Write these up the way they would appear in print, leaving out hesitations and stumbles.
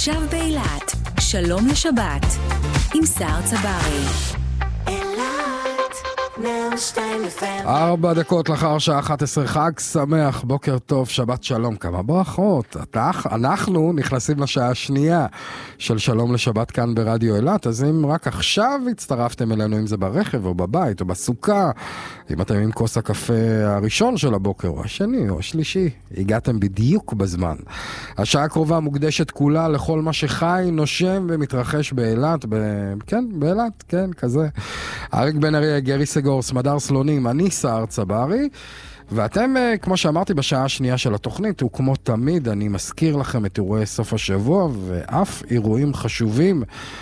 עכשיו באילת, שלום לשבת, עם סער צברי. 4 דקות לאחר שעה 11, חג שמח, בוקר טוב, שבת שלום, כמה ברכות. אנחנו נכנסים לשעה השנייה של שלום לשבת כאן ברדיו אילת, אז אם רק עכשיו הצטרפתם אלינו, אם זה ברכב או בבית או בסוכה, אם אתם עם כוס הקפה הראשון של הבוקר או השני או השלישי, הגעתם בדיוק בזמן. השעה הקרובה מוקדשת כולה לכל מה שחי, נושם ומתרחש באילת, כן, באילת, כן, כזה. אריק בן אריה, גרי סגור, סמדר סלונים, אני סער צברי, ואתם, כמו שאמרתי בשעה השנייה של התוכנית, וכמו תמיד, אני מזכיר לכם את אירועי סוף השבוע, ואף אירועים חשובים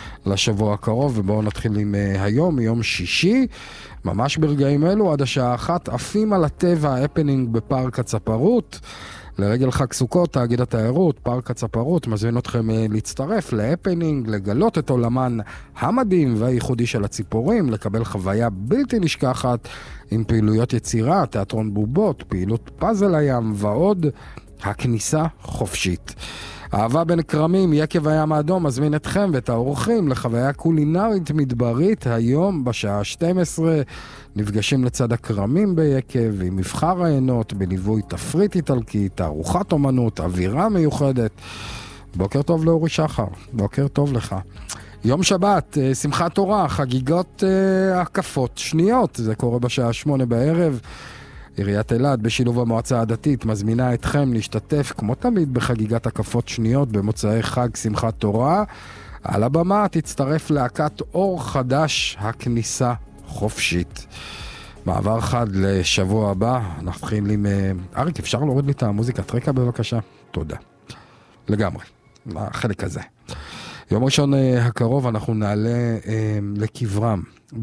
לשבוע הקרוב, ובואו נתחיל עם היום, יום שישי, ממש ברגעים אלו, עד השעה 1, עפים על הטבע, הפנינג בפארק הצפרות, לרגל חג סוכות, תאגיד התיירות, פארק הצפרות, מזמין אתכם להצטרף להפנינג, לגלות את עולמן המדהים והייחודי של הציפורים, לקבל חוויה בלתי נשכחת עם פעילויות יצירה, תיאטרון בובות, פעילות פאזל הים ועוד. הכניסה חופשית. אהבה בין קרמים, יקב הים האדום, מזמין אתכם ואת האורחים לחוויה קולינרית מדברית. היום בשעה 12 נפגשים לצד הקרמים ביקב עם מבחר העינות בליווי תפריט איטלקי, תערוכת אומנות, אווירה מיוחדת. בוקר טוב לאורי שחר, בוקר טוב לך. יום שבת, שמחת תורה, חגיגות הקפות שניות, זה קורה בשעה 8 בערב. עיריית אילת בשילוב המועצה הדתית מזמינה אתכם להשתתף כמו תמיד בחגיגת הקפות שניות במוצאי חג שמחת תורה. על הבמה תצטרף להקת אור חדש, הכניסה חופשית. מעבר חד לשבוע הבא, נתחיל עם... אריק, אפשר להוריד לי את המוזיקת רקע בבקשה? תודה. לגמרי, החלק הזה. יום ראשון הקרוב אנחנו נעלה לקברם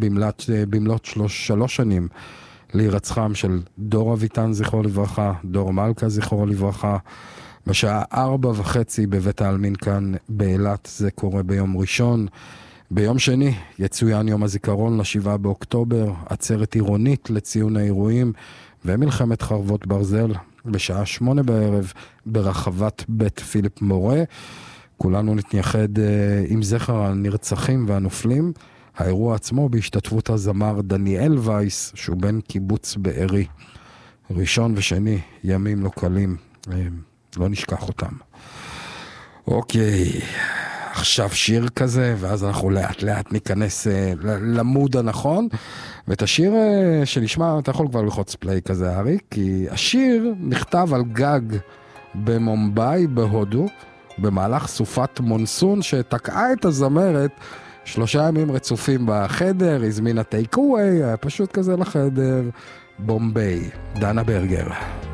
במלאת 3 שנים להירצחם של דור אביטן זכרו לברכה, דור מלכה זכרו לברכה, בשעה 4:30 בבית העלמין כאן באילת. זה קורה ביום ראשון. ביום שני יצוין יום הזיכרון ל7 באוקטובר, עצרת עירונית לציון האירועים ומלחמת חרבות ברזל בשעה 8 בערב ברחבת בית פיליפ מורה. כולנו נתייחד עם זכר הנרצחים והנופלים. האירוע עצמו בהשתתפות הזמר דניאל וייס, שהוא בן קיבוץ בארי. ראשון ושני, ימים לא קלים, לא נשכח אותם. אוקיי, עכשיו שיר כזה, ואז אנחנו לאט לאט ניכנס למוד הנכון, ואת השיר שנשמע, אתה יכול כבר ללחוץ פליי כזה, אריק, כי השיר נכתב על גג במומביי, בהודו, במהלך סופת מונסון שתקעה את הזמרת 3 ימים רצופים בחדר, הזמינה טייק אווי, פשוט כזה לחדר, בומביי, דנה ברגר.